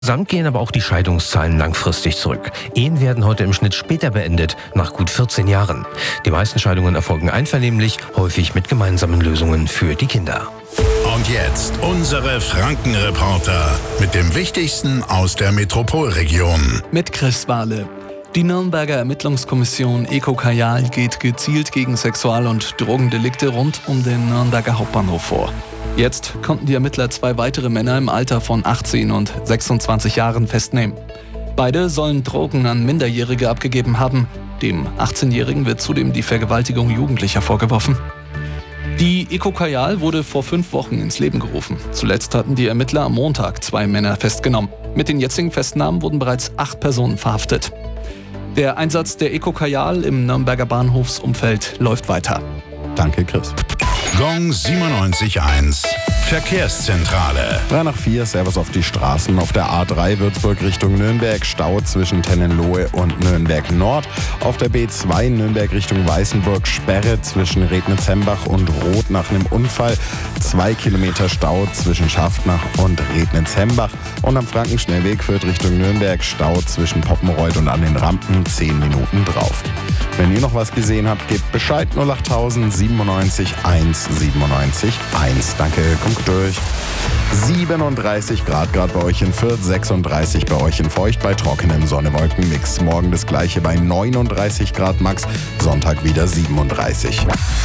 Insgesamt gehen aber auch die Scheidungszahlen langfristig zurück. Ehen werden heute im Schnitt später beendet, nach gut 14 Jahren. Die meisten Scheidungen erfolgen einvernehmlich, häufig mit gemeinsamen Lösungen für die Kinder. Und jetzt unsere Franken-Reporter mit dem Wichtigsten aus der Metropolregion. Mit Chris Wahle. Die Nürnberger Ermittlungskommission EcoKajal geht gezielt gegen Sexual- und Drogendelikte rund um den Nürnberger Hauptbahnhof vor. Jetzt konnten die Ermittler 2 weitere Männer im Alter von 18 und 26 Jahren festnehmen. Beide sollen Drogen an Minderjährige abgegeben haben. Dem 18-Jährigen wird zudem die Vergewaltigung Jugendlicher vorgeworfen. Die EcoKajal wurde vor 5 Wochen ins Leben gerufen. Zuletzt hatten die Ermittler am Montag 2 Männer festgenommen. Mit den jetzigen Festnahmen wurden bereits 8 Personen verhaftet. Der Einsatz der EcoKajal im Nürnberger Bahnhofsumfeld läuft weiter. Danke, Chris. Gong 97.1 Verkehrszentrale. 3 nach 4, Servus auf die Straßen. Auf der A3 Würzburg Richtung Nürnberg, Stau zwischen Tennenlohe und Nürnberg Nord. Auf der B2 Nürnberg Richtung Weißenburg, Sperre zwischen Rednitz-Hembach und Roth nach einem Unfall. 2 Kilometer Stau zwischen Schaffnach und Rednitz-Hembach. Und am Frankenschnellweg führt Richtung Nürnberg, Stau zwischen Poppenreuth und an den Rampen, 10 Minuten drauf. Wenn ihr noch was gesehen habt, gebt Bescheid. 08000 97 1 97 1. Danke, kommt durch. 37 Grad gerade bei euch in Fürth, 36 bei euch in Feucht, bei trockenem Sonne-Wolken-Mix. Morgen das gleiche bei 39 Grad max, Sonntag wieder 37.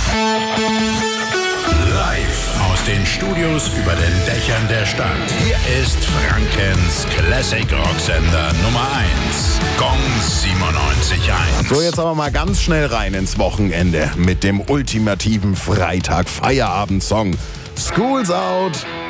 Live aus den Studios über den Dächern der Stadt. Hier ist Frankens Classic Rocksender Nummer 1. Gong 97.1. So, jetzt aber mal ganz schnell rein ins Wochenende mit dem ultimativen Freitag-Feierabend-Song. School's out!